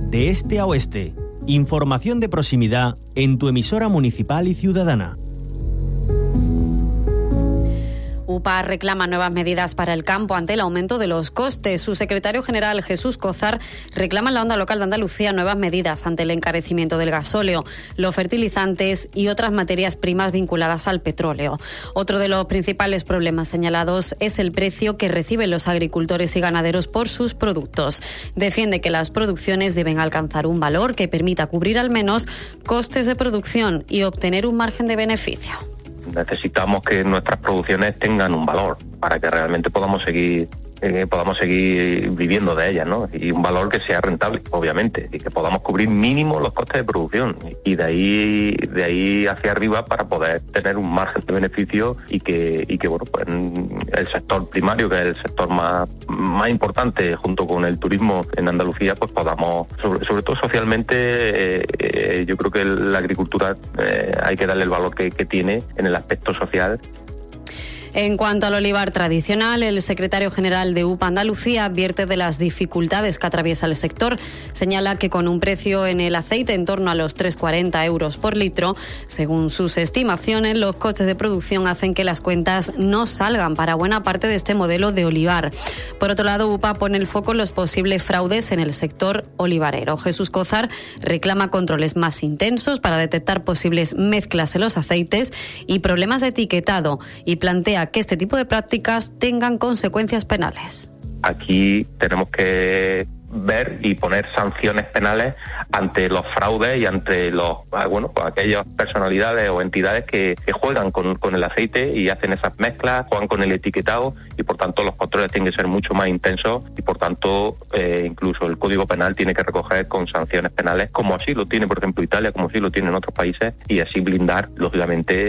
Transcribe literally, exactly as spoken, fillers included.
de este a oeste. Información de proximidad en tu emisora municipal y ciudadana. UPA reclama nuevas medidas para el campo ante el aumento de los costes. Su secretario general, Jesús Cozar, reclama en la onda local de Andalucía nuevas medidas ante el encarecimiento del gasóleo, los fertilizantes y otras materias primas vinculadas al petróleo. Otro de los principales problemas señalados es el precio que reciben los agricultores y ganaderos por sus productos. Defiende que las producciones deben alcanzar un valor que permita cubrir al menos costes de producción y obtener un margen de beneficio. Necesitamos que nuestras producciones tengan un valor para que realmente podamos seguir eh, podamos seguir viviendo de ellas, ¿no? Y un valor que sea rentable, obviamente, y que podamos cubrir mínimo los costes de producción y de ahí de ahí hacia arriba para poder tener un margen de beneficio y que y que bueno, pues el sector primario, que es el sector más más importante junto con el turismo en Andalucía, pues podamos, sobre, sobre todo socialmente, eh, eh, yo creo que la agricultura eh, hay que darle el valor que, que tiene en el aspecto social. En cuanto al olivar tradicional, el secretario general de UPA Andalucía advierte de las dificultades que atraviesa el sector. Señala que con un precio en el aceite en torno a los tres coma cuarenta euros por litro, según sus estimaciones, los costes de producción hacen que las cuentas no salgan para buena parte de este modelo de olivar. Por otro lado, UPA pone el foco en los posibles fraudes en el sector olivarero. Jesús Cozar reclama controles más intensos para detectar posibles mezclas en los aceites y problemas de etiquetado y plantea que este tipo de prácticas tengan consecuencias penales. Aquí tenemos que ver y poner sanciones penales ante los fraudes y ante los bueno pues aquellas personalidades o entidades que, que juegan con, con el aceite y hacen esas mezclas, juegan con el etiquetado y por tanto los controles tienen que ser mucho más intensos y por tanto eh, incluso el Código Penal tiene que recoger con sanciones penales, como así lo tiene por ejemplo Italia, como así lo tienen otros países, y así blindar lógicamente